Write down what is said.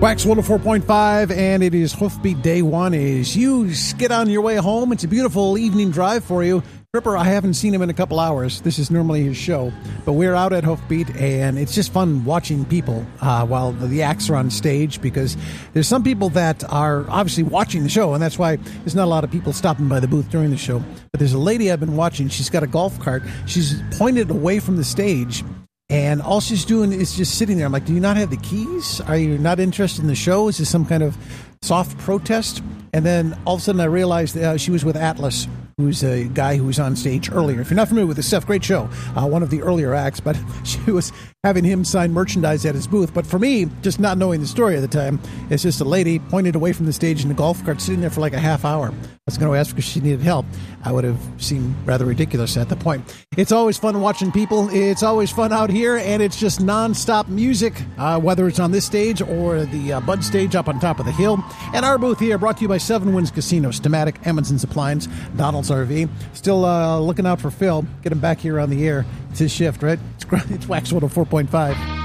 Wax 104.5, and it is Hoofbeat Day 1 as you get on your way home. It's a beautiful evening drive for you. Tripper, I haven't seen him in a couple hours. This is normally his show, but we're out at Hoofbeat, and it's just fun watching people while the acts are on stage, because there's some people that are obviously watching the show, and that's why there's not a lot of people stopping by the booth during the show. But there's a lady I've been watching. She's got a golf cart. She's pointed away from the stage, and all she's doing is just sitting there. I'm like, do you not have the keys? Are you not interested in the show? Is this some kind of soft protest? And then all of a sudden I realized she was with Atlas, who's a guy who was on stage earlier. If you're not familiar with this stuff, great show. One of the earlier acts, but she was having him sign merchandise at his booth. But for me, just not knowing the story at the time, it's just a lady pointed away from the stage in the golf cart, sitting there for like a half hour. I was going to ask her if she needed help. I would have seemed rather ridiculous at the point. It's always fun watching people. It's always fun out here, and it's just nonstop music, whether it's on this stage or the Bud stage up on top of the hill. And our booth here brought to you by Seven Winds Casino, Stamatic, Emmonson's Appliance, Donald's RV. Still looking out for Phil. Get him back here on the air. It's his shift, right? It's Wax 104.5.